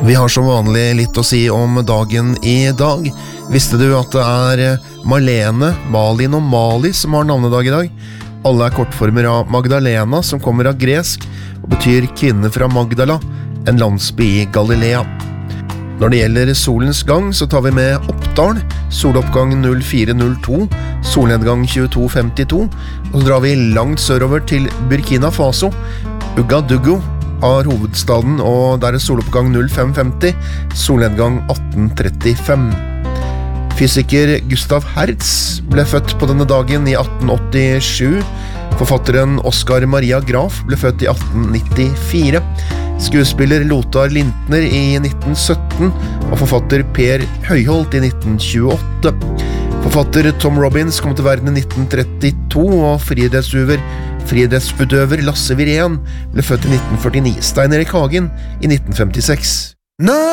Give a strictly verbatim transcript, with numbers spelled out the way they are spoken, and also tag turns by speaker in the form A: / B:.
A: Vi har som vanlig litt å si om dagen i dag. Visste du at det er Marlene, Malin og Mali som har navnedag i dag? Alle er kortformer av Magdalena, som kommer av gresk og betyr kvinne fra Magdala, en landsby i Galilea. Når det gjelder solens gang, så tar vi med Oppdal, soloppgang null fire null to, solnedgang tjueto femtito, og så drar vi langt sørover til Burkina Faso. Ouagadougou har hovedstaden, og der er soloppgang null fem femti, solnedgang atten trettifem. Fysiker Gustav Hertz ble født på denne dagen i atten åttisju. Forfatteren Oskar Maria Graf ble født i atten nittifire. Skuespiller Lothar Lintner i nitten sytten og forfatter Per Høyholt i nitten tjueåtte. Forfatter Tom Robbins kom til verden i nitten trettito, og friidrettsutøver friidrettsutøver Lasse Wirén ble født i nitten førtini. Stein Erik Hagen i nitten femtiseks.